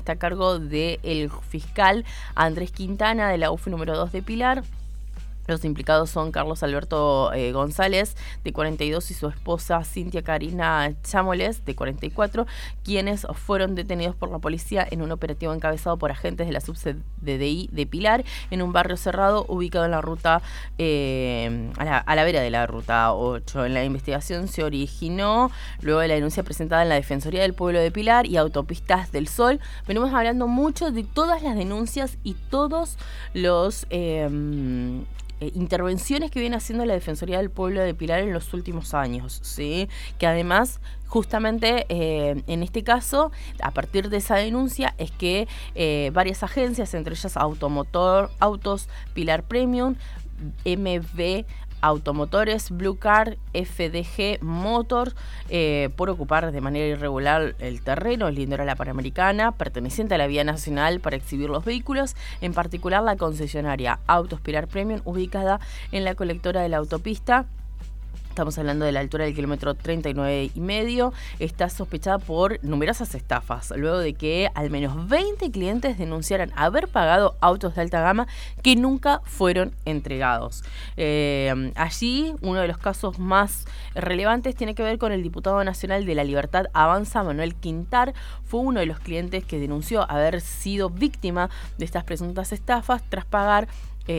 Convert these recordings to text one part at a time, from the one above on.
está a cargo del fiscal Andrés Quintana de la UF número 2 de Pilar. Los implicados son Carlos Alberto González, de 42, y su esposa Cintia Karina Chamoles, de 44, quienes fueron detenidos por la policía en un operativo encabezado por agentes de la subCDI de Pilar, en un barrio cerrado ubicado en la ruta, a la vera de la ruta 8. En la investigación se originó luego de la denuncia presentada en la Defensoría del Pueblo de Pilar y Autopistas del Sol. Venimos hablando mucho de todas las denuncias y todos los intervenciones que viene haciendo la Defensoría del Pueblo de Pilar en los últimos años, ¿sí? Que además, justamente en este caso, a partir de esa denuncia, es que varias agencias, entre ellas Autos, Pilar Premium, MV Automotores, Blue Car, FDG Motor, por ocupar de manera irregular el terreno lindero a la Panamericana, perteneciente a la vía nacional para exhibir los vehículos, en particular la concesionaria Autos Pilar Premium, ubicada en la colectora de la autopista. Estamos hablando de la altura del kilómetro 39,5. Está sospechada por numerosas estafas, luego de que al menos 20 clientes denunciaran haber pagado autos de alta gama que nunca fueron entregados. Allí, uno de los casos más relevantes tiene que ver con el diputado nacional de La Libertad Avanza, Manuel Quintar. Fue uno de los clientes que denunció haber sido víctima de estas presuntas estafas tras pagar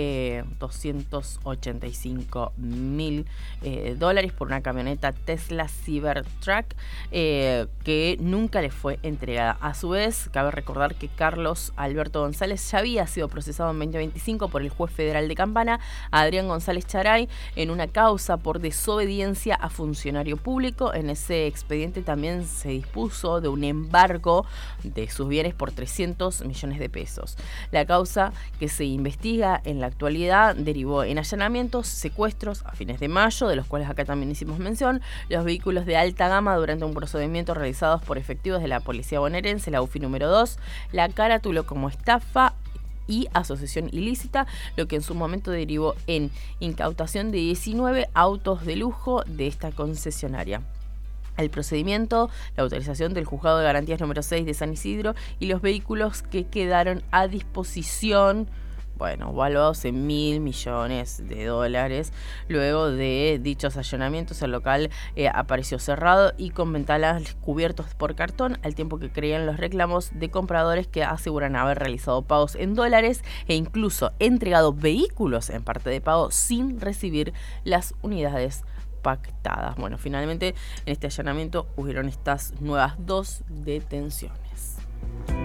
$285.000 por una camioneta Tesla Cybertruck que nunca le fue entregada. A su vez, cabe recordar que Carlos Alberto González ya había sido procesado en 2025 por el juez federal de Campana, Adrián González Charay, en una causa por desobediencia a funcionario público. En ese expediente también se dispuso de un embargo de sus bienes por 300 millones de pesos. La causa, que se investiga en la actualidad, derivó en allanamientos, secuestros a fines de mayo, de los cuales acá también hicimos mención, los vehículos de alta gama durante un procedimiento realizados por efectivos de la policía bonaerense, la UFI número 2, la carátula como estafa y asociación ilícita, lo que en su momento derivó en incautación de 19 autos de lujo de esta concesionaria. El procedimiento, la autorización del Juzgado de Garantías número 6 de San Isidro y los vehículos que quedaron a disposición, valuados en $1.000 millones. Luego de dichos allanamientos, el local apareció cerrado y con ventanas cubiertos por cartón, al tiempo que creían los reclamos de compradores que aseguran haber realizado pagos en dólares e incluso entregado vehículos en parte de pago sin recibir las unidades pactadas. Finalmente en este allanamiento hubieron estas nuevas 2 detenciones.